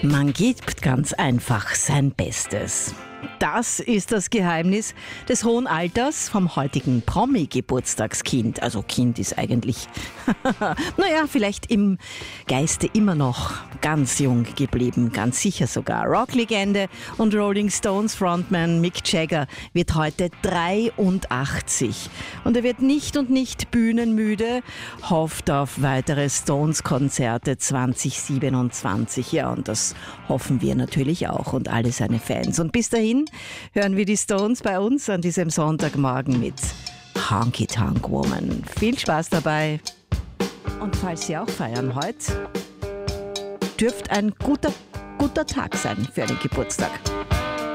Man gibt ganz einfach sein Bestes. Das ist das Geheimnis des hohen Alters vom heutigen Promi-Geburtstagskind. Also Kind ist eigentlich, naja, vielleicht im Geiste immer noch ganz jung geblieben, ganz sicher sogar. Rocklegende und Rolling Stones Frontman Mick Jagger wird heute 83. Und er wird nicht bühnenmüde, hofft auf weitere Stones-Konzerte 2027. Ja, und das hoffen wir natürlich auch und alle seine Fans. Und bis dahin hören wir die Stones bei uns an diesem Sonntagmorgen mit Honky Tonk Woman. Viel Spaß dabei. Und falls Sie auch feiern heute, dürfte ein guter Tag sein für einen Geburtstag.